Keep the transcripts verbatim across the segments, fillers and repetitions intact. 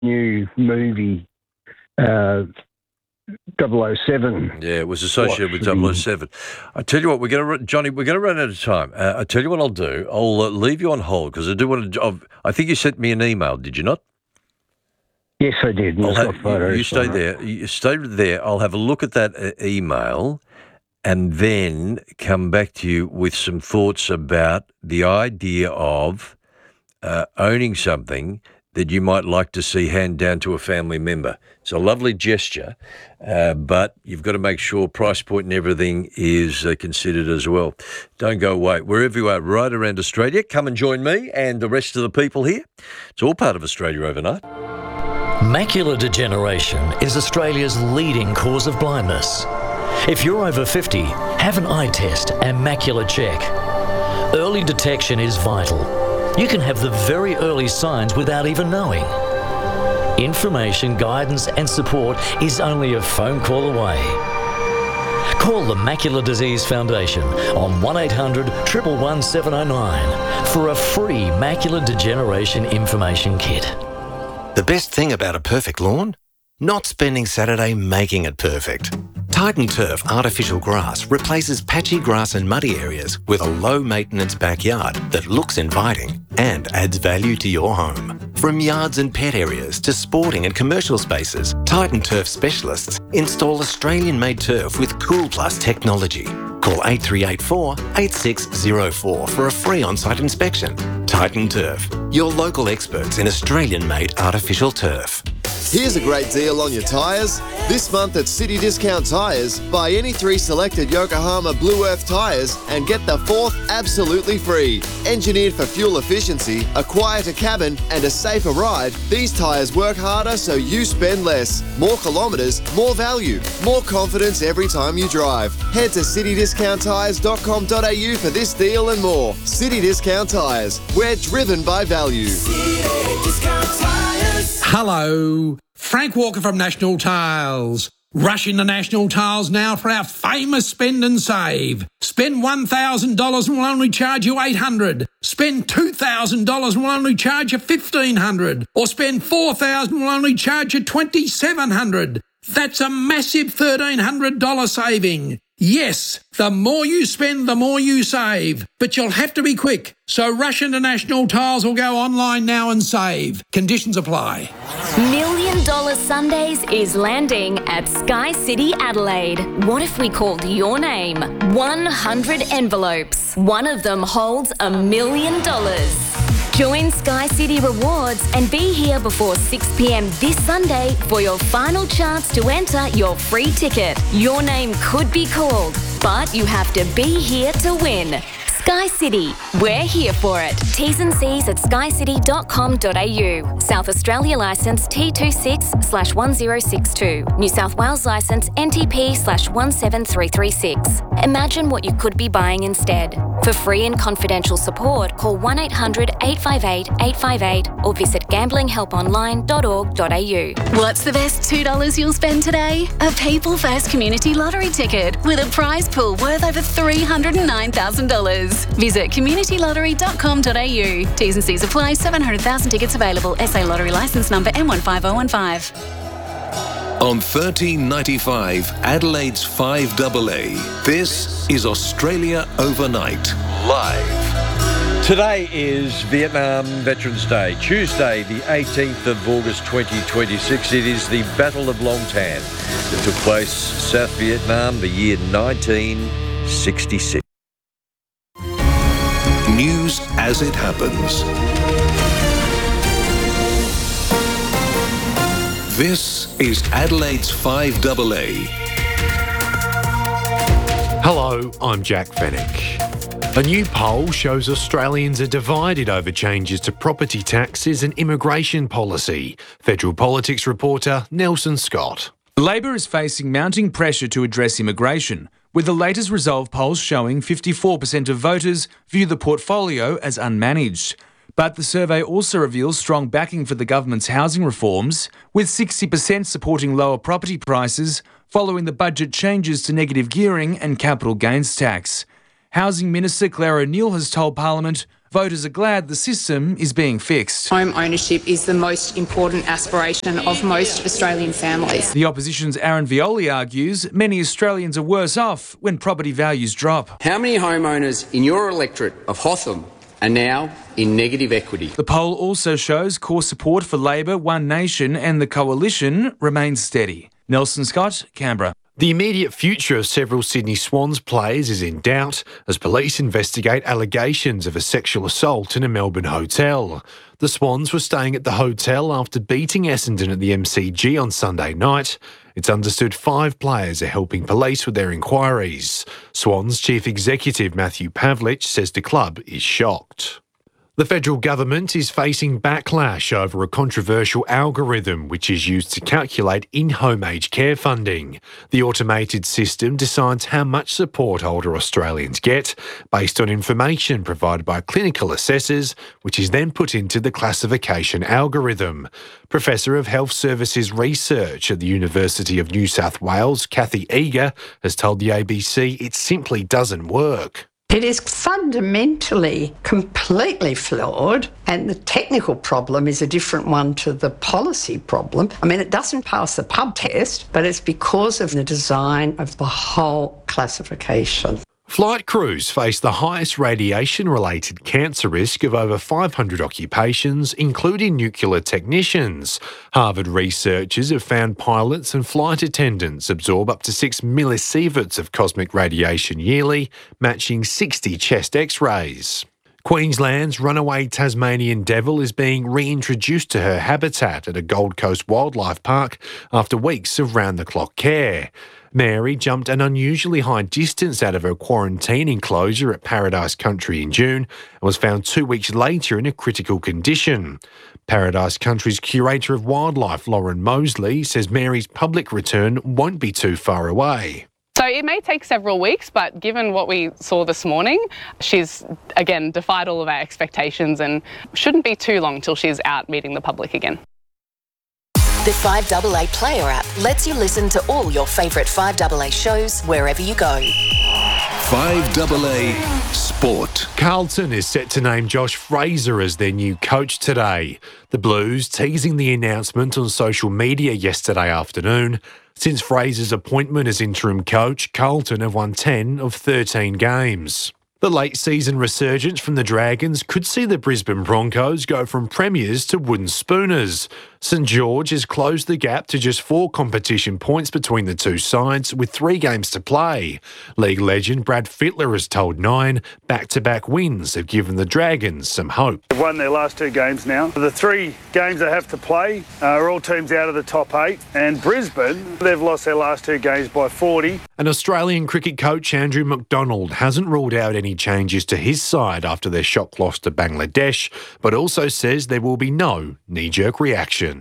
new movie, uh, double oh seven. Yeah, it was associated with double oh seven. I tell you what, we're going to, Johnny, we're going to run out of time. Uh, I tell you what I'll do. I'll uh, leave you on hold because I do want to. I've, I think you sent me an email. Did you not? Yes, I did. I'll have, photos you, you stay there. You stay there. I'll have a look at that uh, email, and then come back to you with some thoughts about the idea of uh, owning something that you might like to see hand down to a family member. It's a lovely gesture, uh, but you've got to make sure price point and everything is uh, considered as well. Don't go away. Wherever you are, right around Australia, come and join me and the rest of the people here. It's all part of Australia Overnight. Macular degeneration is Australia's leading cause of blindness. If you're over fifty, have an eye test and macular check. Early detection is vital. You can have the very early signs without even knowing. Information, guidance and support is only a phone call away. Call the Macular Disease Foundation on one eight hundred, one one one, seven oh nine for a free macular degeneration information kit. The best thing about a perfect lawn? Not spending Saturday making it perfect. Titan Turf artificial grass replaces patchy grass and muddy areas with a low-maintenance backyard that looks inviting and adds value to your home. From yards and pet areas to sporting and commercial spaces, Titan Turf specialists install Australian-made turf with Cool Plus technology. Call eight three eight four, eight six zero four for a free on-site inspection. Titan Turf, your local experts in Australian-made artificial turf. Here's a great deal on your tyres. This month at City Discount Tyres, buy any three selected Yokohama Blue Earth tyres and get the fourth absolutely free. Engineered for fuel efficiency, a quieter cabin and a safer ride, these tyres work harder so you spend less. More kilometres, more value, more confidence every time you drive. Head to city discount tyres dot com dot a u for this deal and more. City Discount Tyres, we're driven by value. City Discount Tyres. Hello, Frank Walker from National Tiles. Rush into National Tiles now for our famous spend and save. Spend one thousand dollars and we'll only charge you eight hundred dollars. Spend two thousand dollars and we'll only charge you fifteen hundred dollars. Or spend four thousand dollars and we'll only charge you twenty-seven hundred dollars. That's a massive thirteen hundred dollars saving. Yes, the more you spend, the more you save. But you'll have to be quick. So rush into National Tiles or go online now and save. Conditions apply. Million Dollar Sundays is landing at Sky City Adelaide. What if we called your name? one hundred envelopes. One of them holds a million dollars. Join Sky City Rewards and be here before six p.m. this Sunday for your final chance to enter your free ticket. Your name could be called, but you have to be here to win. Sky City, we're here for it. T's and C's at sky city dot com dot a u. South Australia licence T twenty-six slash one zero six two. New South Wales licence N T P slash one seven three three six. Imagine what you could be buying instead. For free and confidential support, call one eight hundred, eight five eight, eight five eight or visit gambling help online dot org dot a u. What's the best two dollars you'll spend today? A People First Community Lottery ticket with a prize pool worth over three hundred nine thousand dollars. Visit community lottery dot com dot a u. T's and C's apply. seven hundred thousand tickets available. S A Lottery licence number M one five oh one five. On thirteen ninety-five, Adelaide's five A A, this is Australia Overnight, live. Today is Vietnam Veterans Day, Tuesday the eighteenth of August twenty twenty-six. It is the Battle of Long Tan that took place South Vietnam the year nineteen sixty-six. News as it happens. This is Adelaide's five A A. Hello, I'm Jack Fennick. A new poll shows Australians are divided over changes to property taxes and immigration policy. Federal Politics reporter Nelson Scott. Labor is facing mounting pressure to address immigration, with the latest Resolve polls showing fifty-four percent of voters view the portfolio as unmanaged. But the survey also reveals strong backing for the government's housing reforms, with sixty percent supporting lower property prices following the budget changes to negative gearing and capital gains tax. Housing Minister Claire O'Neil has told Parliament Voters are glad the system is being fixed. Home ownership is the most important aspiration of most Australian families. The opposition's Aaron Violi argues many Australians are worse off when property values drop. How many homeowners in your electorate of Hotham are now in negative equity? The poll also shows core support for Labor, One Nation and the Coalition remains steady. Nelson Scott, Canberra. The immediate future of several Sydney Swans players is in doubt as police investigate allegations of a sexual assault in a Melbourne hotel. The Swans were staying at the hotel after beating Essendon at the M C G on Sunday night. It's understood five players are helping police with their inquiries. Swans Chief Executive Matthew Pavlich says the club is shocked. The federal government is facing backlash over a controversial algorithm which is used to calculate in-home aged care funding. The automated system decides how much support older Australians get based on information provided by clinical assessors, which is then put into the classification algorithm. Professor of Health Services Research at the University of New South Wales, Kathy Eager, has told the A B C it simply doesn't work. It is fundamentally completely flawed, and the technical problem is a different one to the policy problem. I mean, it doesn't pass the pub test, but it's because of the design of the whole classification. Flight crews face the highest radiation-related cancer risk of over five hundred occupations, including nuclear technicians. Harvard researchers have found pilots and flight attendants absorb up to six millisieverts of cosmic radiation yearly, matching sixty chest X-rays. Queensland's runaway Tasmanian devil is being reintroduced to her habitat at a Gold Coast wildlife park after weeks of round-the-clock care. Mary jumped an unusually high distance out of her quarantine enclosure at Paradise Country in June and was found two weeks later in a critical condition. Paradise Country's curator of wildlife, Lauren Mosley, says Mary's public return won't be too far away. So it may take several weeks, but given what we saw this morning, she's, again, defied all of our expectations and shouldn't be too long till she's out meeting the public again. The five A A Player app lets you listen to all your favourite five A A shows wherever you go. five A A Sport. Carlton is set to name Josh Fraser as their new coach today. The Blues teasing the announcement on social media yesterday afternoon. Since Fraser's appointment as interim coach, Carlton have won ten of thirteen games. The late-season resurgence from the Dragons could see the Brisbane Broncos go from premiers to wooden spooners. St George has closed the gap to just four competition points between the two sides with three games to play. League legend Brad Fittler has told Nine back-to-back wins have given the Dragons some hope. They've won their last two games now. The three games they have to play are all teams out of the top eight, and Brisbane, they've lost their last two games by forty. An Australian cricket coach, Andrew McDonald, hasn't ruled out any changes to his side after their shock loss to Bangladesh, but also says there will be no knee-jerk reaction.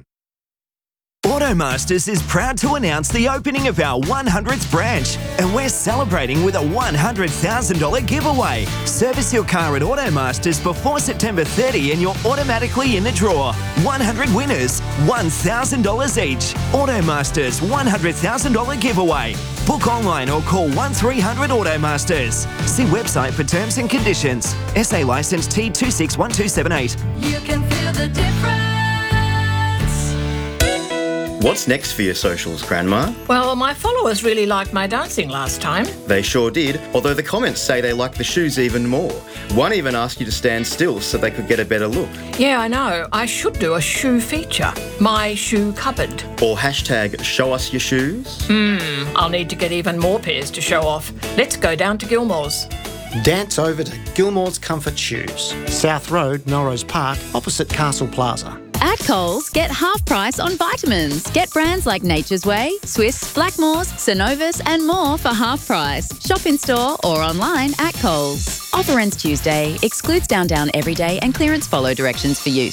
Automasters is proud to announce the opening of our one hundredth branch, and we're celebrating with a one hundred thousand dollars giveaway. Service your car at Automasters before September thirtieth and you're automatically in the draw. one hundred winners, one thousand dollars each. Automasters one hundred thousand dollars giveaway. Book online or call one three hundred Automasters. See website for terms and conditions. S A licence T two six one two seven eight. You can feel the difference. What's next for your socials, Grandma? Well, my followers really liked my dancing last time. They sure did, although the comments say they like the shoes even more. One even asked you to stand still so they could get a better look. Yeah, I know. I should do a shoe feature. My shoe cupboard. Or hashtag show us your shoes. Hmm, I'll need to get even more pairs to show off. Let's go down to Gilmore's. Dance over to Gilmore's Comfort Shoes, South Road, Melrose Park, opposite Castle Plaza. At Coles, get half price on vitamins. Get brands like Nature's Way, Swiss, Blackmores, Synovus and more for half price. Shop in store or online at Coles. Offer ends Tuesday. Excludes Down Down Everyday and clearance follow directions for use.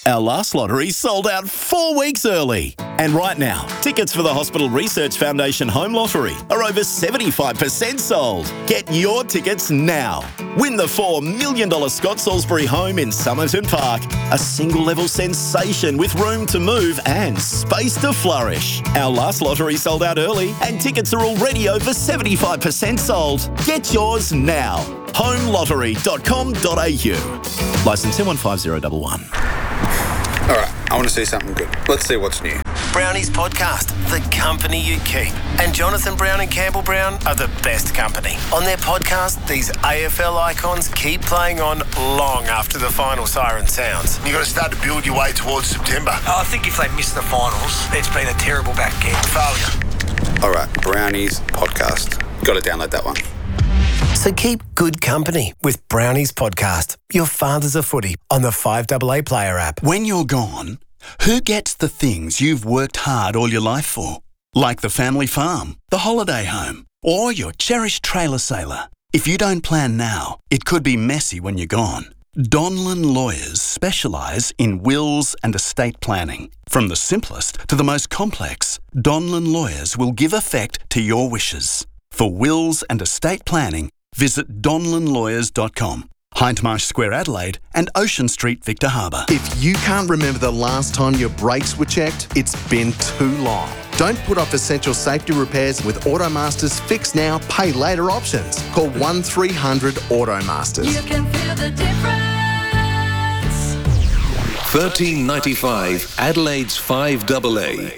Our last lottery sold out four weeks early. And right now, tickets for the Hospital Research Foundation Home Lottery are over seventy-five percent sold. Get your tickets now. Win the four million dollars Scott Salisbury home in Somerton Park. A single-level sensation with room to move and space to flourish. Our last lottery sold out early and tickets are already over seventy-five percent sold. Get yours now. home lottery dot com dot a u. Licence M one five zero one one. All right, I want to see something good. Let's see what's new. Brownies Podcast, the company you keep. And Jonathan Brown and Campbell Brown are the best company. On their podcast, these A F L icons keep playing on long after the final siren sounds. You've got to start to build your way towards September. I think if they miss the finals, it's been a terrible back end. Failure. All right, Brownies Podcast. Got to download that one. So keep good company with Brownies Podcast, your father's a footy, on the five A A Player app. When you're gone, who gets the things you've worked hard all your life for? Like the family farm, the holiday home, or your cherished trailer sailor. If you don't plan now, it could be messy when you're gone. Donlan Lawyers specialise in wills and estate planning. From the simplest to the most complex, Donlan Lawyers will give effect to your wishes. For wills and estate planning, visit donlan lawyers dot com. Hindmarsh Square, Adelaide, and Ocean Street, Victor Harbour. If you can't remember the last time your brakes were checked, it's been too long. Don't put off essential safety repairs with Automaster's Fix Now, Pay Later options. Call one three hundred Automasters. You can feel the difference. thirteen ninety-five Adelaide's five A A.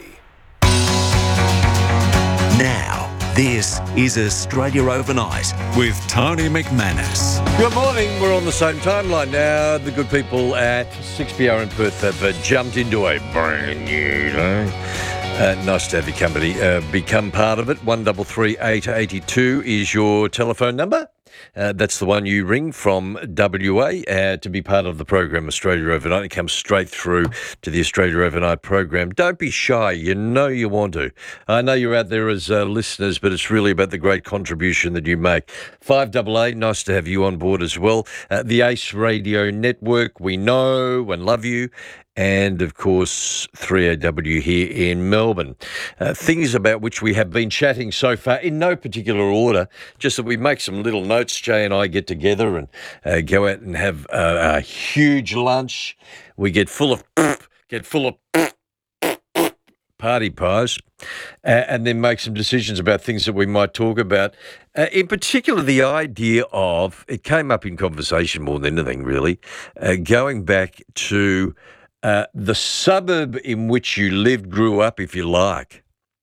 Now, this is Australia Overnight with Tony McManus. Good morning. We're on the same timeline now. The good people at six P R in Perth have uh, jumped into a brand new day. Uh, nice to have your company. Uh, become part of it. one three three eight eight two is your telephone number. Uh, that's the one you ring from W A uh, to be part of the program Australia Overnight. It comes straight through to the Australia Overnight program. Don't be shy. You know you want to. I know you're out there as uh, listeners, but it's really about the great contribution that you make. five A A, nice to have you on board as well. Uh, the Ace Radio Network, we know and love you. And, of course, three A W here in Melbourne. Uh, things about which we have been chatting so far in no particular order, just that we make some little notes. Jay and I get together and uh, go out and have uh, a huge lunch. We get full of get full of party pies uh, and then make some decisions about things that we might talk about. Uh, in particular, the idea of, it came up in conversation more than anything, really, uh, going back to Uh, the suburb in which you lived, grew up, if you like,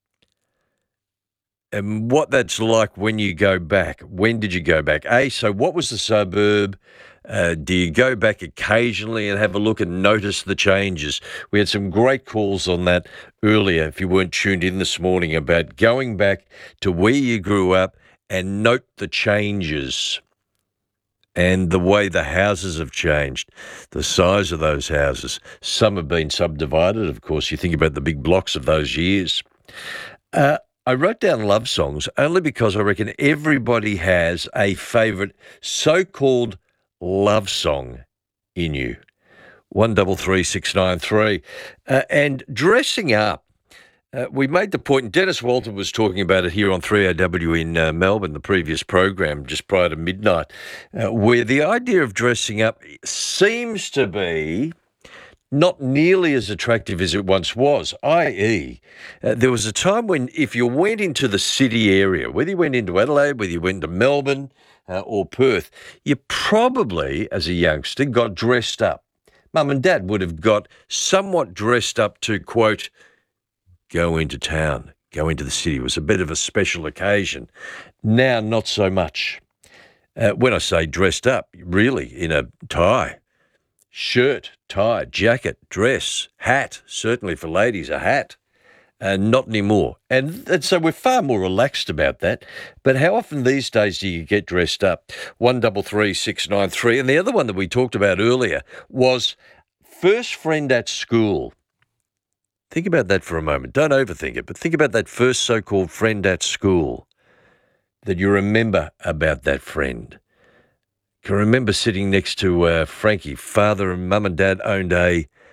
and what that's like when you go back. When did you go back? A, so what was the suburb? Uh, do you go back occasionally and have a look and notice the changes? We had some great calls on that earlier, if you weren't tuned in this morning, about going back to where you grew up and note the changes. And the way the houses have changed, the size of those houses. Some have been subdivided, of course. You think about the big blocks of those years. Uh, I wrote down love songs only because I reckon everybody has a favourite so-called love song in you. one three three six nine three. Uh, and dressing up. Uh, we made the point, and Dennis Walton was talking about it here on three A W in uh, Melbourne, the previous program, just prior to midnight, uh, where the idea of dressing up seems to be not nearly as attractive as it once was, that is, uh, there was a time when if you went into the city area, whether you went into Adelaide, whether you went to Melbourne uh, or Perth, you probably, as a youngster, got dressed up. Mum and Dad would have got somewhat dressed up to, quote, go into town, go into the city. It was a bit of a special occasion. Now, not so much. Uh, when I say dressed up, really, in a tie, shirt, tie, jacket, dress, hat, certainly for ladies, a hat, uh, not anymore. And, and so we're far more relaxed about that. But how often these days do you get dressed up? one three three six nine three. And the other one that we talked about earlier was first friend at school. Think about that for a moment. Don't overthink it, but think about that first so-called friend at school that you remember about that friend. Can remember sitting next to uh, Frankie. Father and mum and dad owned a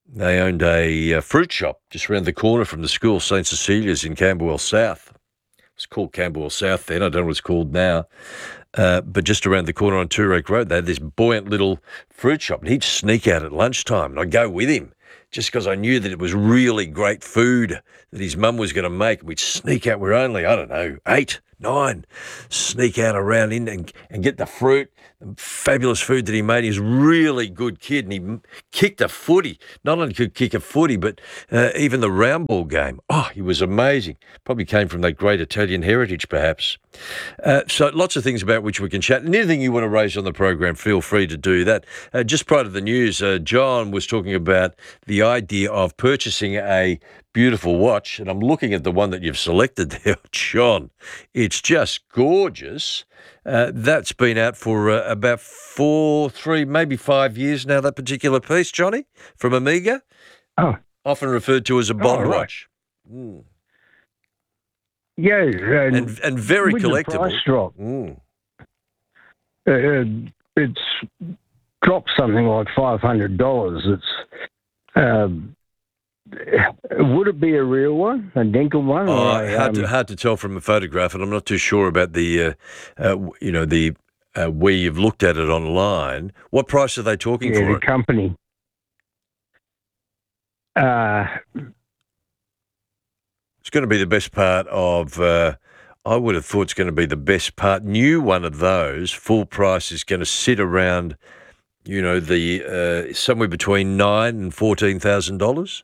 They owned a uh, fruit shop just around the corner from the school, Saint Cecilia's in Camberwell South. It's called Camberwell South then. I don't know what it's called now. Uh, but just around the corner on Toorak Road, they had this buoyant little fruit shop. And he'd sneak out at lunchtime, and I'd go with him just because I knew that it was really great food that his mum was going to make. We'd sneak out. We're only, I don't know, eight, nine. Sneak out around in and, and get the fruit. The fabulous food that he made. He's a really good kid, and he kicked a footy. Not only could kick a footy, but uh, even the round ball game. Oh, he was amazing. Probably came from that great Italian heritage, perhaps. Uh, so lots of things about which we can chat. And anything you want to raise on the program, feel free to do that. Uh, just prior to the news, uh, John was talking about the idea of purchasing a beautiful watch, and I'm looking at the one that you've selected there, John. It's just gorgeous. Uh, that's been out for uh, about four, three, maybe five years now, that particular piece, Johnny, from Omega. Oh. Often referred to as a Bond Oh, right. watch. Mm. Yeah, and, And, and very with the collectible. price drop, Mm. uh, it's dropped something like five hundred dollars. It's um, would it be a real one, a Dinkel one? Oh, or a, hard, um, to, hard to tell from a photograph, and I'm not too sure about the, uh, uh, w- you know, the uh, where you've looked at it online. What price are they talking yeah, for the it? company. Uh, It's going to be the best part of. Uh, I would have thought it's going to be the best part. New one of those full price is going to sit around, you know, the uh, somewhere between nine and fourteen thousand dollars.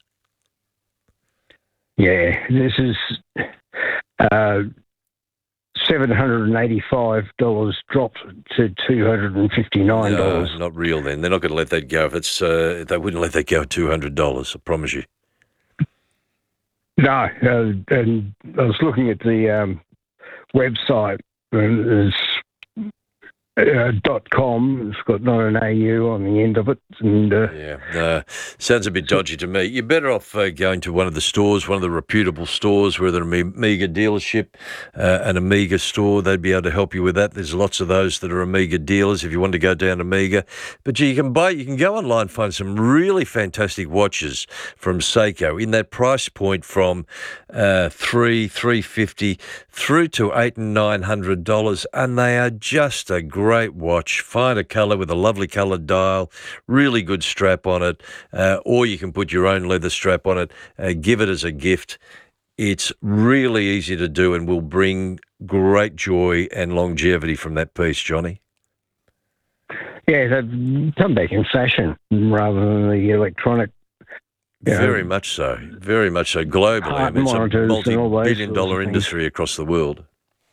yeah, this is uh, seven hundred and eighty-five dollars dropped to two hundred and fifty-nine dollars. No, not real. Then they're not going to let that go. If it's, uh, they wouldn't let that go at two hundred dollars. I promise you. No, uh, and I was looking at the um, website, and it's uh, dot com. It's got not an A U on the end of it, and uh, Yeah, no, sounds a bit dodgy to me. You're better off uh, going to one of the stores, one of the reputable stores, whether an Amiga dealership, uh, an Amiga store. They'd be able to help you with that. There's lots of those that are Amiga dealers if you want to go down Amiga. But you can buy, you can go online, find some really fantastic watches from Seiko in that price point from uh, three, three fifty through to eight and nine hundred dollars, and they are just a great watch. Find a colour with a lovely coloured dial, really good strap on it, uh, or you can put your own leather strap on it. Uh, give it as a gift. It's really easy to do and will bring great joy and longevity from that piece, Johnny. yeah, they've come back in fashion rather than the electronic. Yeah. Very much so. Very much so. Globally, I Heart mean, it's a monitors and all those multi-billion sorts of dollar things. industry across the world.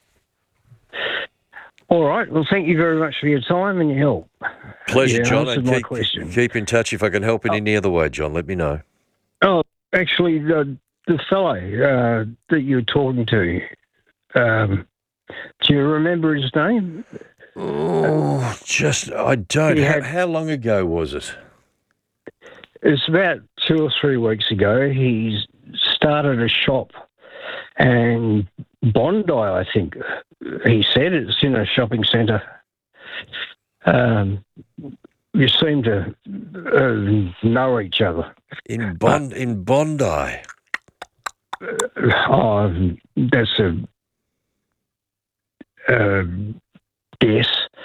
All right. Well, thank you very much for your time and your help. Pleasure, You John. answered And my keep, question. keep in touch if I can help in any other way, John. Let me know. Oh, actually, the the fellow uh, that you were talking to, um, do you remember his name? Oh, just, I don't. He How, had- how long ago was it? It's about two or three weeks ago. He's started a shop, and Bondi, I think he said, it's in a shopping centre. Um, you seem to uh, know each other. In Bond, in Bondi. Oh, that's a uh, guess.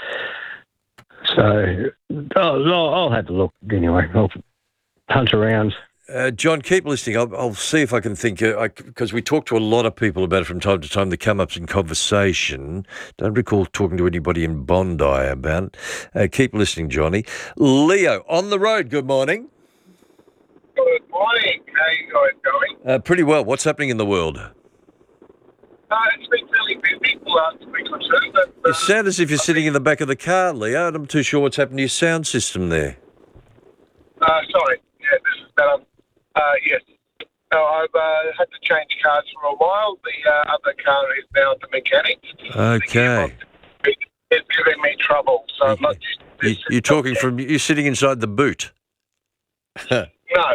So oh, I'll, I'll have a look anyway. I'll hunt around. Uh, John, keep listening. I'll, I'll see if I can think, because uh, we talk to a lot of people about it from time to time. They come up in conversation. Don't recall talking to anybody in Bondi about it. Uh, keep listening, Johnny. Leo, on the road, good morning. Good morning. How you guys going? Uh, pretty well. What's happening in the world? Uh, it's been fairly busy the last week or two, but You sound as if you're sitting in the back of the car, Leo, and I'm too sure what's happened to your sound system there. uh, sorry. Yeah, this is better. Uh, yes. So I've uh, had to change cars for a while. The uh, other car is now at the mechanic. Okay. It's giving me trouble, so I'm not used to You, you're talking from, you're sitting inside the boot. No.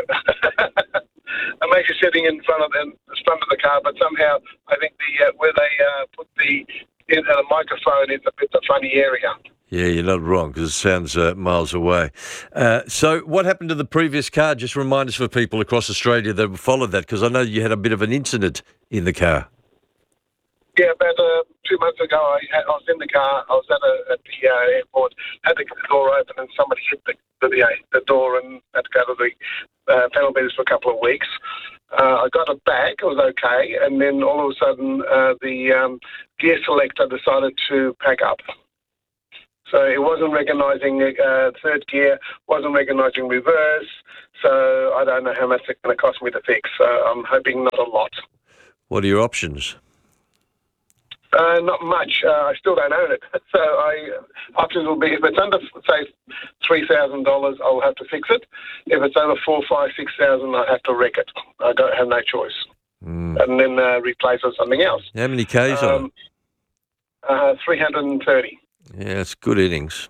I'm actually sitting in front of the, the front of the car, but somehow I think the uh, where they uh, put the, in, uh, the microphone is a bit the funny area. Yeah, you're not wrong because it sounds uh, miles away. Uh, so what happened to the previous car? Just remind us for people across Australia that followed that, because I know you had a bit of an incident in the car. Yeah, about uh, two months ago, I, had, I was in the car. I was at, a, at the uh, airport, had the door open, and somebody hit the the, the door and had to go to the uh, panel beaters for a couple of weeks. Uh, I got it back. It was okay, and then all of a sudden, uh, the um, gear selector decided to pack up. So it wasn't recognising uh, third gear, wasn't recognising reverse. So I don't know how much it's going to cost me to fix. So I'm hoping not a lot. What are your options? Uh, not much. Uh, I still don't own it. So I options will be, if it's under, say, three thousand dollars, I'll have to fix it. If it's over four, five, six thousand, I have to wreck it. I don't have no choice. Mm. And then uh, replace it with something else. How many Ks on Um, uh, three hundred thirty. it? Yeah, it's good innings.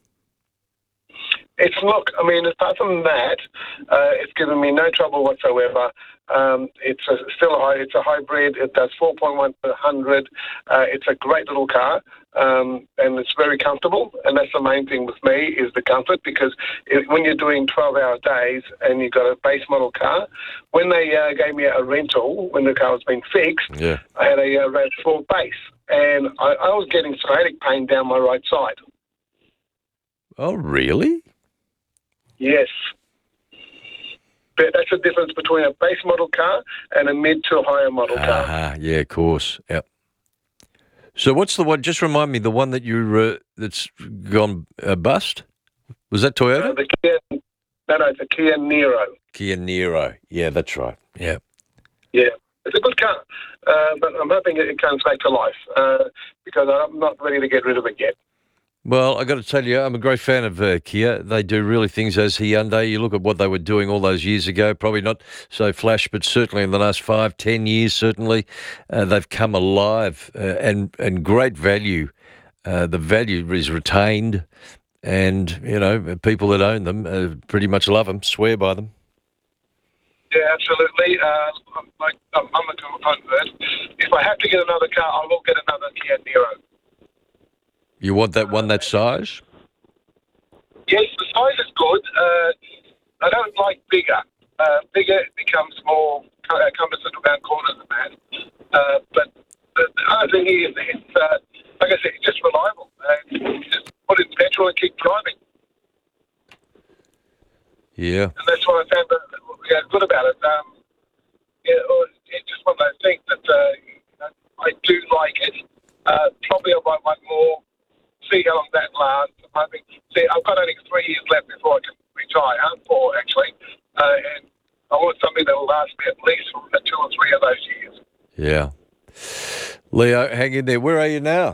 It's look, I mean, apart from that, uh, it's given me no trouble whatsoever. Um, it's a, still a high, it's a hybrid. It does four point one per hundred. Uh, it's a great little car, um, and it's very comfortable. And that's the main thing with me is the comfort, because it, when you're doing twelve-hour days and you've got a base model car, when they uh, gave me a rental when the car was being fixed, Yeah. I had a uh, RAV four base, and I, I was getting sciatic pain down my right side. Oh, really? Yes. But that's the difference between a base model car and a mid to higher model car. Ah, yeah, of course. Yep. So what's the one? Just remind me, the one that you uh, that's gone uh, bust. Was that Toyota? Uh, the Kia, no, no, it's a Kia Niro. Kia Niro. Yeah, that's right. Yeah. Yeah, it's a good car, uh, but I'm hoping it comes back to life uh, because I'm not ready to get rid of it yet. Well, I got to tell you, I'm a great fan of uh, Kia. They do really things as Hyundai. You look at what they were doing all those years ago, probably not so flash, but certainly in the last five, ten years, certainly, uh, they've come alive uh, and, and great value. Uh, the value is retained, and, you know, people that own them uh, pretty much love them, swear by them. Yeah, absolutely. Uh, I'm, like, I'm, I'm a convert. If I have to get another car, I will get another Kia Niro. You want that one that size? Yes, the size is good. Uh, I don't like bigger. Uh, bigger becomes more uh, cumbersome around corners and that. Uh, but the, the other thing is, it's, uh, like I said, it's just reliable. Uh, you just put in petrol and keep driving. Yeah. And that's what I found uh, good about it. Um, yeah, it's just one of those things that uh, you know, I do like it. Uh, probably I might want more. See how long that lasts. I think, see, I've got only three years left before I can retire, four actually, uh, and I want something that will last me at least for two or three of those years. Yeah. Leo, hang in there. Where are you now?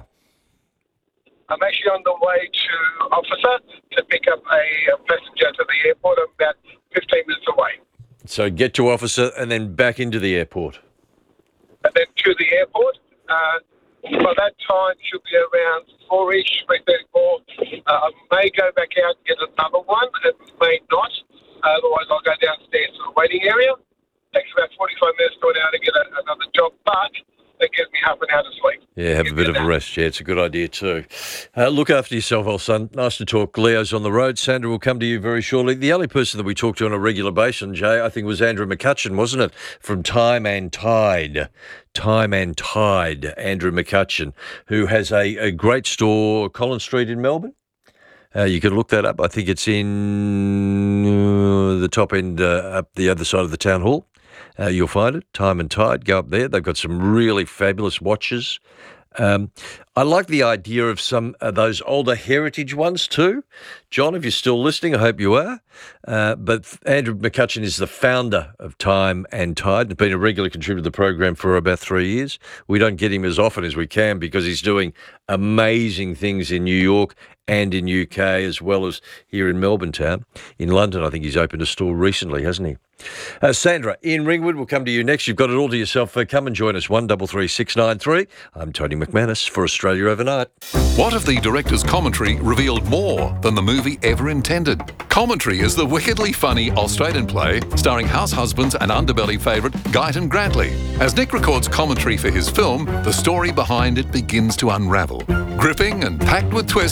I'm actually on the way to Officer to pick up a, a passenger to the airport. I'm about fifteen minutes away. So get to Officer and then back into the airport. And then to the airport. Uh, by that time, should be around four-ish, three thirty-four. Uh, I may go back out and get another one. It may not. Uh, otherwise, I'll go downstairs to the waiting area. Takes about forty-five minutes to go down and get a, another job, but it gives me half an hour to sleep. Yeah, have a bit of a rest. Yeah, it's a good idea too. Uh, look after yourself, old son. Nice to talk. Leo's on the road. Sandra will come to you very shortly. The only person that we talked to on a regular basis, Jay, I think was Andrew McCutcheon, wasn't it? From Time and Tide. Time and Tide, Andrew McCutcheon, who has a, a great store, Collins Street in Melbourne. Uh, you can look that up. I think it's in uh, the top end, uh, up the other side of the town hall. Uh, you'll find it, Time and Tide. Go up there. They've got some really fabulous watches. Um, I like the idea of some of those older heritage ones too. John, if you're still listening, I hope you are. Uh, but Andrew McCutcheon is the founder of Time and Tide. He's been a regular contributor to the program for about three years. We don't get him as often as we can because he's doing amazing things in New York and in U K as well as here in Melbourne town. In London, I think he's opened a store recently, hasn't he? Uh, Sandra, in Ringwood, we'll come to you next. You've got it all to yourself. Uh, come and join us, one three three six nine three. I'm Tony McManus for Australia Overnight. What if the director's commentary revealed more than the movie ever intended? Commentary is the wickedly funny Australian play starring house husbands and underbelly favourite Guyton Grantley. As Nick records commentary for his film, the story behind it begins to unravel. Gripping and packed with twists, it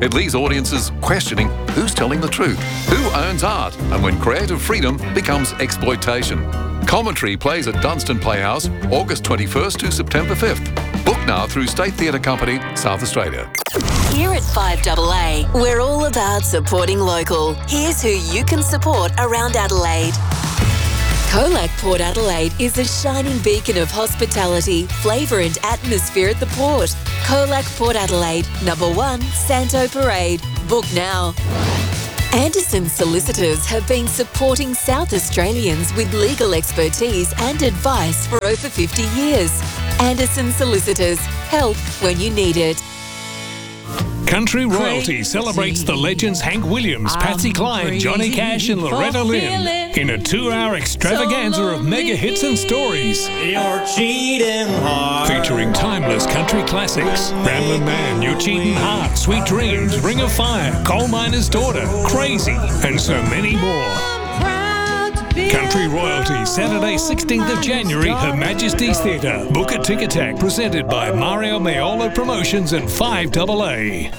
It leaves audiences questioning who's telling the truth, who owns art, and when creative freedom becomes exploitation. Commentary plays at Dunstan Playhouse, August twenty-first to September fifth. Book now through State Theatre Company, South Australia. Here at five A A, we're all about supporting local. Here's who you can support around Adelaide. Colac Port Adelaide is a shining beacon of hospitality, flavour and atmosphere at the port. Colac Port Adelaide, number one, Santo Parade. Book now. Anderson Solicitors have been supporting South Australians with legal expertise and advice for over fifty years. Anderson Solicitors, help when you need it. Country Royalty celebrates the legends Hank Williams, Patsy Cline, Johnny Cash and Loretta Lynn in a two-hour extravaganza of mega hits and stories. You're cheating hard. Featuring timeless country classics, Ramblin' Man, You're Cheating Hard, Sweet Dreams, Ring of Fire, Coal Miner's Daughter, Crazy, and so many more. Country Royalty, Saturday sixteenth of January, Her Majesty's Theatre. Book at Ticketek, presented by Mario Maiolo Promotions and five A A.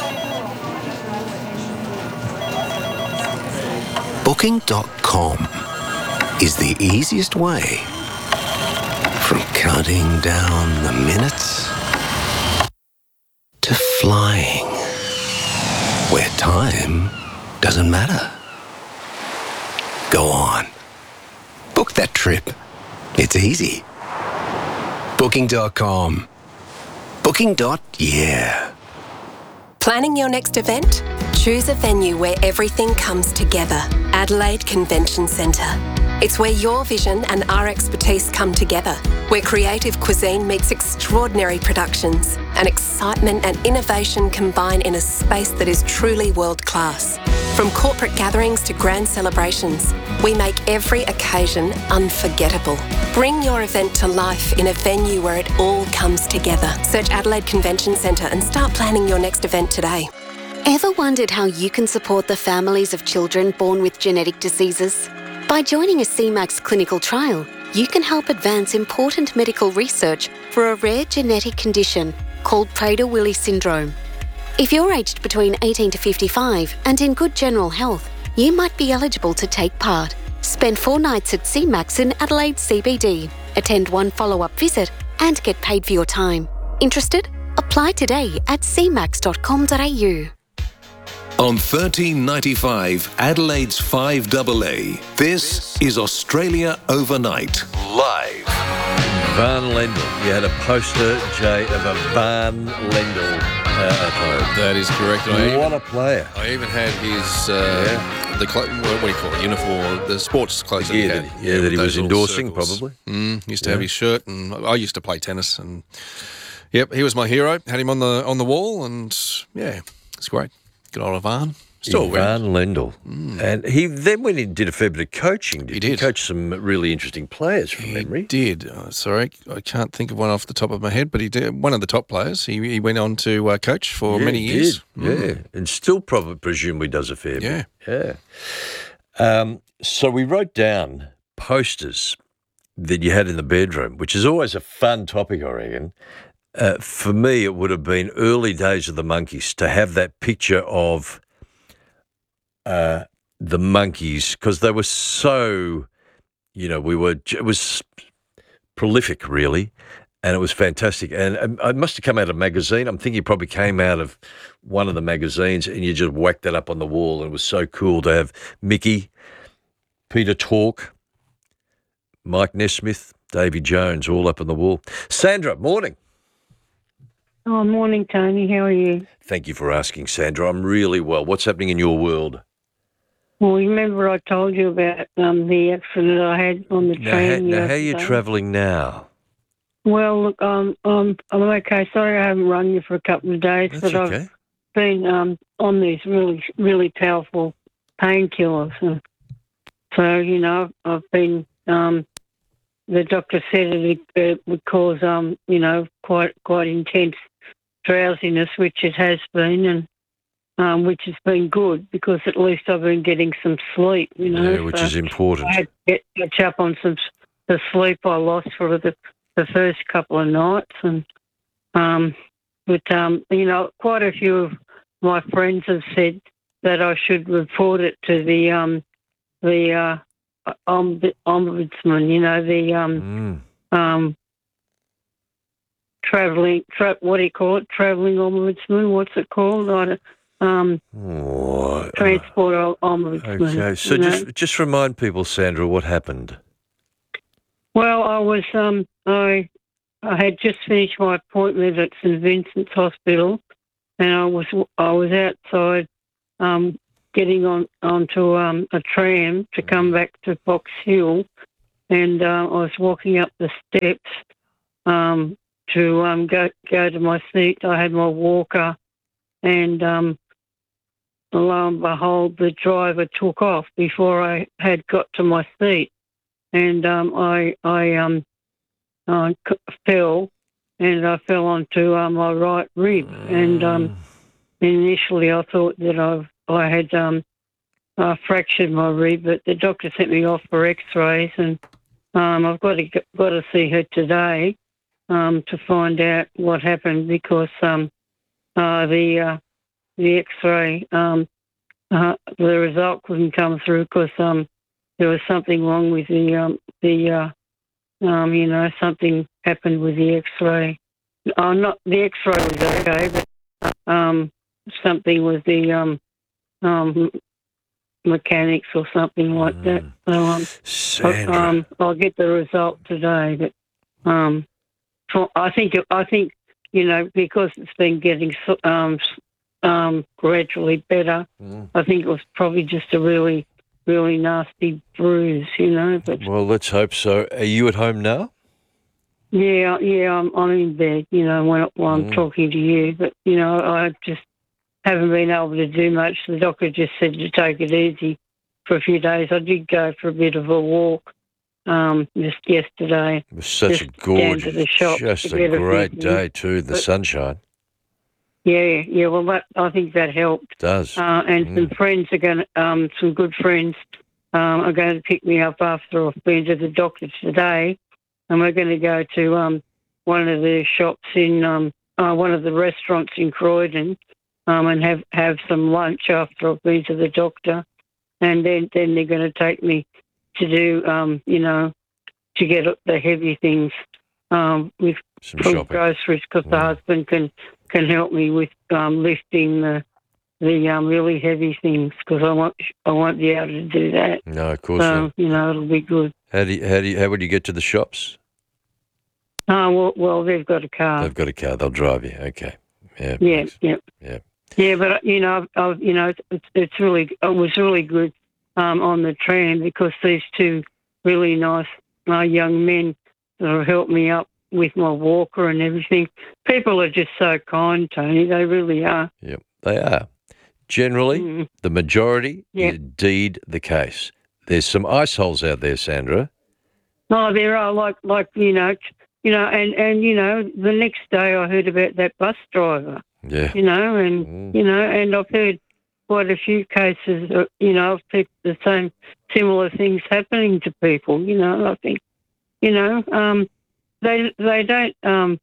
Booking dot com is the easiest way from counting down the minutes to flying, where time doesn't matter. Go on. Book that trip. It's easy. Booking dot com. Booking. Yeah. Planning your next event? Choose a venue where everything comes together. Adelaide Convention Centre. It's where your vision and our expertise come together, where creative cuisine meets extraordinary productions, and excitement and innovation combine in a space that is truly world-class. From corporate gatherings to grand celebrations, we make every occasion unforgettable. Bring your event to life in a venue where it all comes together. Search Adelaide Convention Centre and start planning your next event today. Ever wondered how you can support the families of children born with genetic diseases? By joining a C MAX clinical trial, you can help advance important medical research for a rare genetic condition called Prader-Willi syndrome. If you're aged between eighteen to fifty-five and in good general health, you might be eligible to take part. Spend four nights at C MAX in Adelaide C B D, attend one follow-up visit and get paid for your time. Interested? Apply today at c max dot com dot a u. On thirteen ninety-five, Adelaide's five A A, this is Australia Overnight, live. Van Lendl. You had a poster, Jay, of a Van Lendl uh, at home. That is correct. I what even, a player. I even had his, uh, yeah. the clo- what do you call it, uniform, the sports clothes that yeah, he that, had. yeah, yeah, that he was endorsing, circles. probably. Mm, used to yeah. have his shirt, and I used to play tennis, and yep, he was my hero. Had him on the on the wall, and yeah, it's great. Good old Van. Still Van Lendl. Mm. And he then went in and did a fair bit of coaching. Did he did. He coached some really interesting players from he memory. did. Oh, sorry, I can't think of one off the top of my head, but he did. One of the top players. He, he went on to uh, coach for yeah, many he years. Did. Mm. Yeah, and still probably presumably does a fair yeah. bit. Yeah. Um, so we wrote down posters that you had in the bedroom, which is always a fun topic, I reckon. Uh, for me, it would have been early days of the Monkees to have that picture of Uh, the Monkees, because they were so, you know, we were, it was prolific, really, and it was fantastic. And um, it must have come out of a magazine. I'm thinking it probably came out of one of the magazines, and you just whacked that up on the wall, and it was so cool to have Mickey, Peter Tork, Mike Nesmith, Davy Jones all up on the wall. Sandra, morning. Oh, morning, Tony. How are you? Thank you for asking, Sandra. I'm really well. What's happening in your world? Well, remember I told you about um, the accident I had on the Now, train how, now how are you yesterday? travelling now? Well, look, um, um, I'm okay. Sorry I haven't run you for a couple of days, That's but okay. I've been um, on these really, really powerful painkillers. And so, you know, I've been, um, the doctor said it, it would cause, um, you know, quite quite intense drowsiness, which it has been, and um, which has been good because at least I've been getting some sleep, you know. Yeah, which so is important. I had to get, catch up on some the sleep I lost for the the first couple of nights, and um, but um, you know, quite a few of my friends have said that I should report it to the um, the uh, om- ombudsman. You know, the um, Mm. um, traveling. Tra- what do you call it? Traveling ombudsman. What's it called? I don't, um, Oh, transport o- ombudsman. okay, so you know? just just remind people, Sandra, what happened. Well, I was um, I I had just finished my appointment at St Vincent's Hospital, and I was I was outside, um, getting on onto um, a tram to come back to Box Hill, and uh, I was walking up the steps um, to um, go go to my seat. I had my walker, and um, lo and behold, the driver took off before I had got to my seat, and um, I I um I c- fell, and I fell onto uh, my right rib, and um, initially I thought that I I had um uh, fractured my rib, but the doctor sent me off for X-rays, and um, I've got to g- got to see her today um, to find out what happened, because um uh, the uh, the X-ray um uh, the result couldn't come through because um there was something wrong with the um the uh, um you know something happened with the X-ray. Oh, not the X-ray was okay, but um something with the um um mechanics or something like that. So um, Sandra. I, um I'll get the result today, but um for, I think I think you know because it's been getting so- um um gradually better. Mm. I think it was probably just a really really nasty bruise, you know. But Well, let's hope so. Are you at home now? yeah, yeah, I'm I'm in bed, you know, when while I'm Mm. talking to you. But you know, I just haven't been able to do much. The doctor just said to take it easy for a few days. I did go for a bit of a walk um, just yesterday. It was such a just down to gorgeous, the shop just to a get a great few day things. too. The But- sunshine Yeah, yeah. Well, that, I think that helped. does. Uh, and Mm. some friends are going, to, um, some good friends um, are going to pick me up after I've been to the doctor today, and we're going to go to um, one of the shops in um, uh, one of the restaurants in Croydon, um, and have, have some lunch after I've been to the doctor, and then then they're going to take me to do, um, you know, to get the heavy things um, with Some food shopping. groceries, because the husband can can help me with um, lifting the the um, really heavy things, because I won't I won't be able to do that. No, of course So not. you know it'll be good. How do you, how do you, how would you get to the shops? Oh well, well they've got a car. They've got a car. They'll drive you. Okay. Yeah. Yeah, yeah, Yeah. yeah. But you know, I've, I've, you know, it's it's really it was really good um, on the tram, because these two really nice uh, young men that have helped me up with my walker and everything. People are just so kind, Tony. They really are. Yep. They are. Generally, Mm. the majority Yep. is indeed the case. There's some ice holes out there, Sandra. Oh, there are like like you know, t- you know, and and you know, the next day I heard about that bus driver. Yeah. You know, and you know, and I've heard quite a few cases, uh, you know, of people, the same similar things happening to people. You know, I think, you know, um, they they don't um,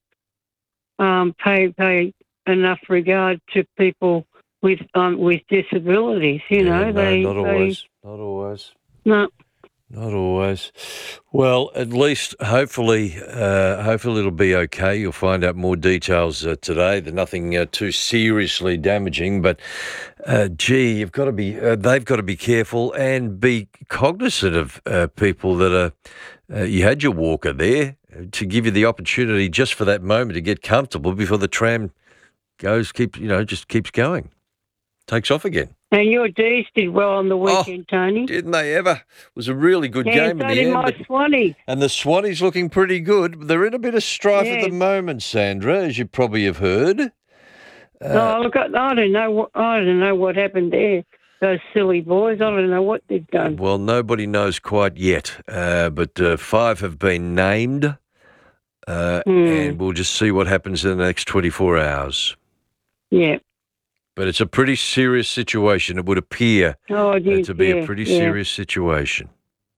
um, pay pay enough regard to people with um, with disabilities. You Yeah, know, no, they not they always. Not always. no. Not always. Well, at least hopefully, uh, hopefully it'll be okay. You'll find out more details uh, today. They're nothing uh, too seriously damaging, but uh, gee, you've got to be. Uh, they've got to be careful and be cognizant of uh, people that are. Uh, you had your walker there to give you the opportunity just for that moment to get comfortable before the tram goes. Keep you know just keeps going, takes off again. And your D's did well on the weekend, Tony. Didn't they ever? It was a really good Yeah, game so in the did end. my but- Swanee. And the Swannies looking pretty good. They're in a bit of strife at Yeah. the moment, Sandra, as you probably have heard. Uh, oh, look, I I don't know what I don't know what happened there. Those silly boys. I don't know what they've done. Well, nobody knows quite yet, uh, but uh, five have been named, uh, Hmm. and we'll just see what happens in the next twenty-four hours. Yeah. But it's a pretty serious situation. It would appear Oh, uh, it is, to be yeah, a pretty yeah. serious situation.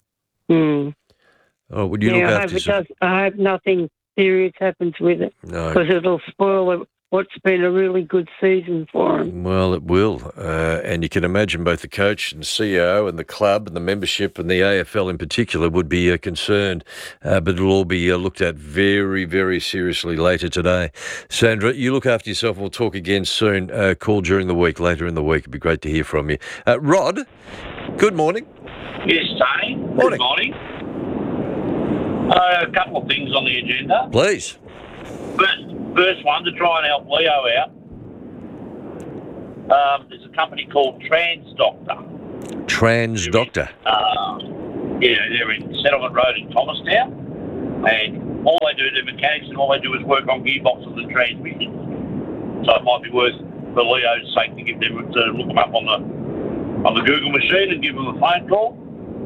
Hmm. Oh, would you yeah, look I after hope it yourself? does. I hope nothing serious happens with it, No. because it'll spoil what's been a really good season for him. Well, it will. Uh, and you can imagine both the coach and C E O and the club and the membership and the A F L in particular would be uh, concerned. Uh, but it'll all be uh, looked at very, very seriously later today. Sandra, you look after yourself. We'll talk again soon. Uh, call during the week, later in the week. It'd be great to hear from you. Uh, Rod, good morning. Yes, Tony. Morning. Good morning. Uh, a couple of things on the agenda. Please. First, first one, to try and help Leo out, um, there's a company called TransDoctor. TransDoctor. Uh, yeah, they're in Settlement Road in Thomastown, and all they do, they're mechanics, and all they do is work on gearboxes and transmissions. So it might be worth, for Leo's sake, to give them to look them up on the on the Google machine and give them a phone call.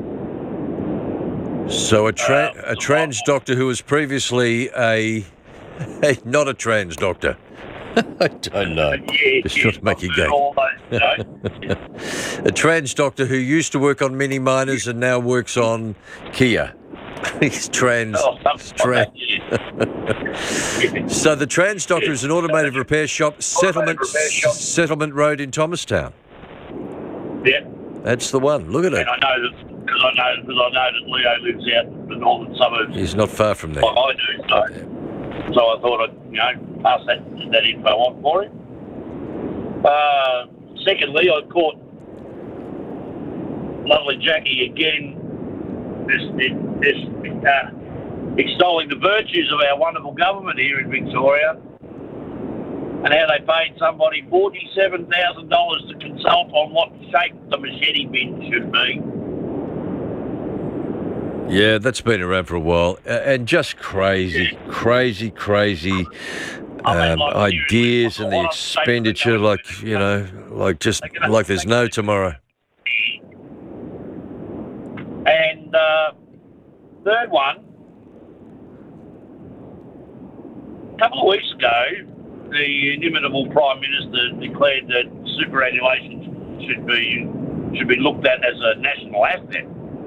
So a, tra- uh, a trans doctor who was previously a, a not a trans doctor. I don't know. Yeah, Just yeah, trying to make you go. all those, you know. A trans doctor who used to work on mini miners and now works on Kia. He's trans. Oh, trans. Like that, yeah. So the trans doctor is an automotive repair shop, settlement repair shop. settlement road in Thomastown. Yeah. That's the one. Look at it. And I know that because I know because I know that Leo lives out in the northern suburbs. He's not far from there. Like I do, so yeah. so I thought I'd you know pass that that info on for him. Uh, secondly, I caught lovely Jackie again. This this uh, extolling the virtues of our wonderful government here in Victoria. And how they paid somebody forty-seven thousand dollars to consult on what shape the machete bin should be. Yeah, that's been around for a while. Uh, and just crazy, yeah. crazy, crazy I mean, um, like ideas and the expenditure, like, you know, like just like there's no tomorrow. And uh, third one, a couple of weeks ago, the inimitable Prime Minister declared that superannuation should be should be looked at as a national asset.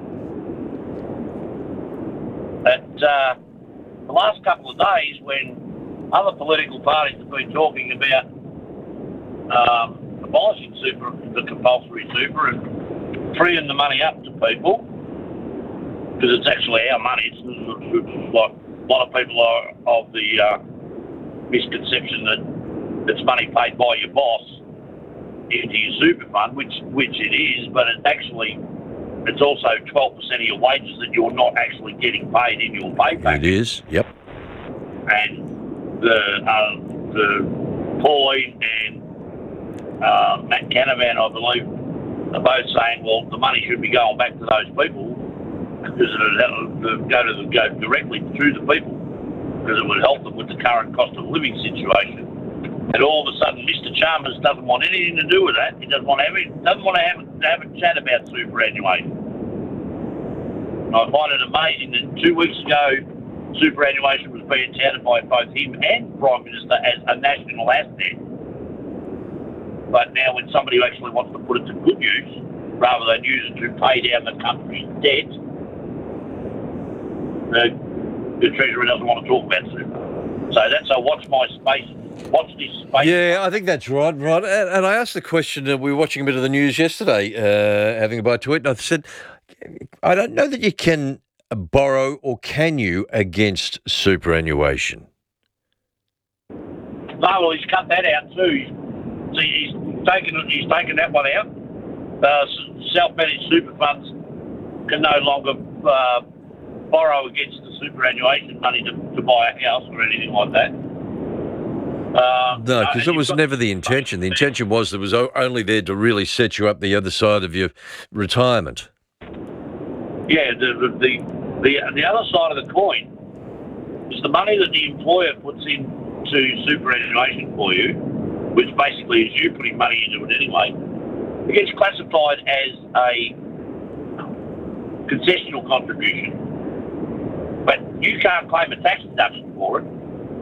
But uh, the last couple of days, when other political parties have been talking about um, abolishing super, the compulsory super, and freeing the money up to people, because it's actually our money. It's, it's like a lot of people are of the uh, misconception that it's money paid by your boss into your super fund, which which it is, but it's actually it's also twelve percent of your wages that you're not actually getting paid in your pay package. It is, yep. And the uh, the Pauline and uh, Matt Canavan, I believe, are both saying, well, the money should be going back to those people because it would go to the, go directly to the people, because it would help them with the current cost of living situation. And all of a sudden, Mister Chalmers doesn't want anything to do with that. He doesn't want to have it, doesn't want to have, have a chat about superannuation. And I find it amazing that two weeks ago, superannuation was being touted by both him and Prime Minister as a national asset. But now, when somebody actually wants to put it to good use, rather than use it to pay down the country's debt, the, the Treasury doesn't want to talk about super. So that's a watch my space. Watch this space. Yeah, I think that's right, right. And, and I asked the question, uh, we were watching a bit of the news yesterday, uh, having a bite to it, and I said, I don't know that you can borrow or can you against superannuation? No, well, he's cut that out too. So he's taken, he's taken that one out. Uh, self-managed super funds can no longer uh, borrow against the superannuation money to, to buy a house or anything like that. Um, no, because uh, it was got, never the intention. The intention was that it was only there to really set you up the other side of your retirement. Yeah, the the the, the other side of the coin is the money that the employer puts into superannuation for you, which basically is you putting money into it anyway. It gets classified as a concessional contribution, but you can't claim a tax deduction for it.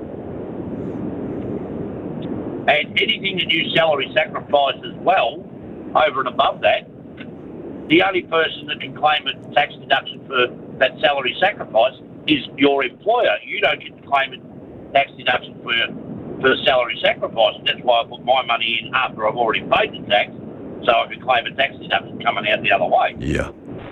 And anything that you salary sacrifice as well, over and above that, the only person that can claim a tax deduction for that salary sacrifice is your employer. You don't get to claim a tax deduction for for salary sacrifice. And that's why I put my money in after I've already paid the tax, so I could claim a tax deduction coming out the other way. Yeah.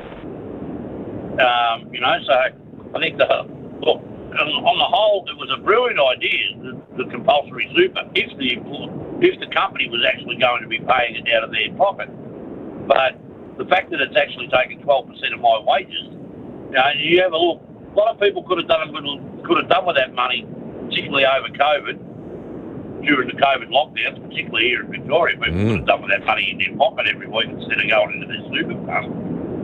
Um, you know, so I think the look on the whole, it was a brilliant idea, the, the compulsory super, if the if the company was actually going to be paying it out of their pocket. But the fact that it's actually taken twelve percent of my wages, you know, and you have a look, a lot of people could have done could have done with that money, particularly over COVID, during the COVID lockdowns, particularly here in Victoria. People mm. could have done with that money in their pocket every week instead of going into their super fund.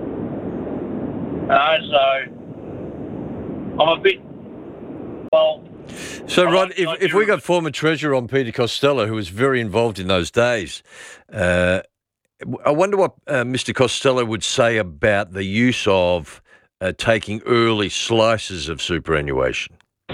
Uh, so I'm a bit, well... So, Rod, if, if we got former Treasurer on, Peter Costello, who was very involved in those days, uh, I wonder what uh, Mister Costello would say about the use of uh, taking early slices of superannuation.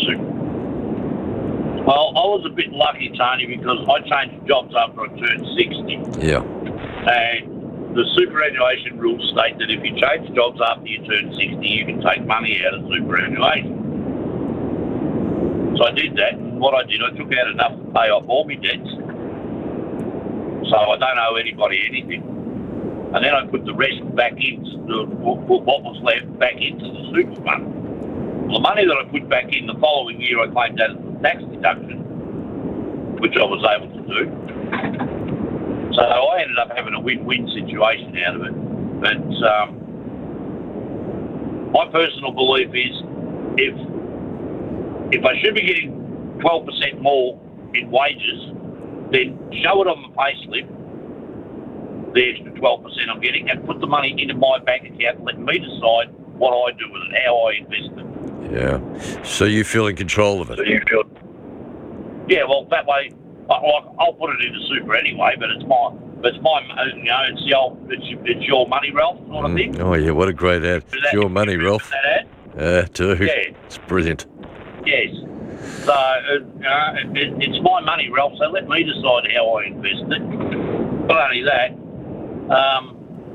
Well, I was a bit lucky, Tony, because I changed jobs after I turned sixty. Yeah. And the superannuation rules state that if you change jobs after you turn sixty, you can take money out of superannuation. So I did that, and what I did, I took out enough to pay off all my debts. So I don't owe anybody anything. And then I put the rest back into the, put what was left back into the super fund. Well, the money that I put back in the following year, I claimed that as a tax deduction, which I was able to do. So I ended up having a win-win situation out of it. But um, my personal belief is if if I should be getting twelve percent more in wages, then show it on my payslip, the extra twelve percent I'm getting, and put the money into my bank account and let me decide what I do with it, how I invest it. Yeah. So you feel in control of it? So you feel, yeah, well, that way, I, I'll put it into super anyway, but it's my, but it's my, you know, it's the old, it's, it's your money, Ralph, sort of Mm. thing. Oh, yeah, what a great ad. It's your money, Ralph. That ad? Yeah, dude. Yeah. It's brilliant. Yes. So, uh, you know, it, it's my money, Ralph, so let me decide how I invest it. Not only that, um,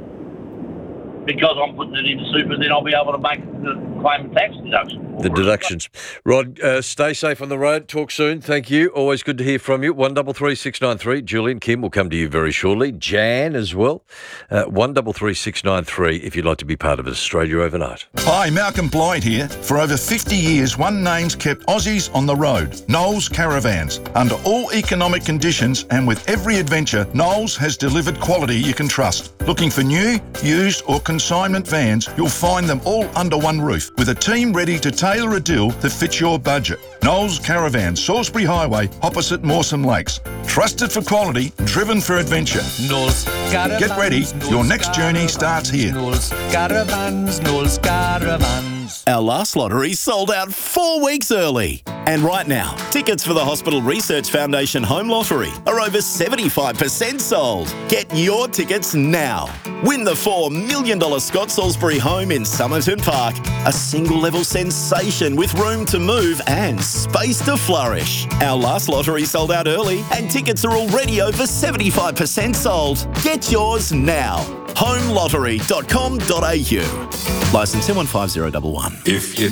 because I'm putting it into super, then I'll be able to make the claim tax deduction. The deductions. Rod, uh, stay safe on the road. Talk soon. Thank you. Always good to hear from you. one double three six nine three. Julian Kim will come to you very shortly. Jan as well. Uh, one double three six nine three if you'd like to be part of Australia Overnight. Hi, Malcolm Blyde here. For over fifty years, one name's kept Aussies on the road. Knowles Caravans. Under all economic conditions and with every adventure, Knowles has delivered quality you can trust. Looking for new, used or consignment vans, you'll find them all under one roof with a team ready to tailor a deal that fits your budget. Knowles Caravan, Salisbury Highway, opposite Mawson Lakes. Trusted for quality, driven for adventure. Knowles Caravans. Get ready, your next journey starts here. Knowles Caravans, Knowles Caravans. Our last lottery sold out four weeks early. And right now, tickets for the Hospital Research Foundation Home Lottery are over seventy-five percent sold. Get your tickets now. Win the four million dollars Scott Salisbury home in Somerton Park. A single-level sensation with room to move and space to flourish. Our last lottery sold out early and tickets are already over seventy-five percent sold. Get yours now. home lottery dot com dot a u. Licence M one five zero one one. If you